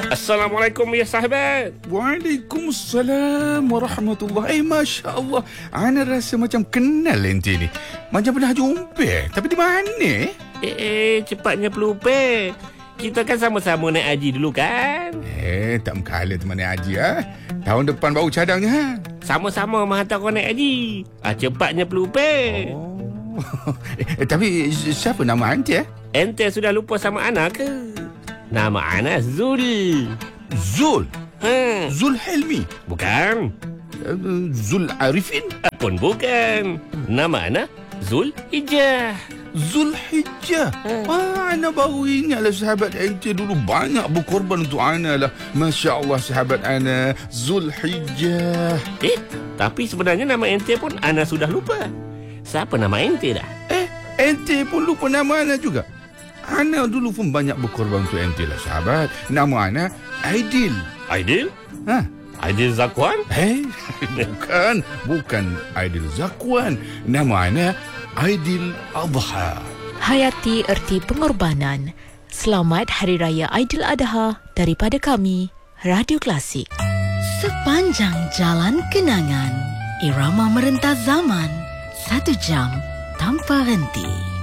Assalamualaikum ya sahabat. Waalaikumsalam warahmatullahi. Masya Allah, ana rasa macam kenal ente ni. Macam pernah jumpa. Tapi di mana? Cepatnya pelupa. Kita kan sama-sama naik haji dulu kan? Tak mengkala teman naik haji Tahun depan baru cadangnya Sama-sama menghantar kau naik haji. Cepatnya pelupa. Tapi siapa nama ente? Ente sudah lupa sama Ana ke? Nama Ana Zul. Zul? Zul Helmi? Bukan. Zul Arifin? Pun bukan. Nama Ana Zul Hijjah. Zul Hijjah. Ana baru ingatlah sahabat ente dulu banyak berkorban untuk ana lah. Masya Allah sahabat ana Zul Hijjah. Tapi sebenarnya nama ente pun Ana sudah lupa. Siapa nama ente dah? Ente pun lupa nama ana juga. Ana dulu pun banyak berkorban untuk ente lah sahabat. Nama ana Aidil. Aidil? Aidil Zakwan? Bukan Aidil Zakwan. Nama ana Aidil Adha. Hayati erti pengorbanan. Selamat Hari Raya Aidil Adha daripada kami, Radio Klasik. Sepanjang jalan kenangan, irama merentas zaman, 1 jam tanpa henti.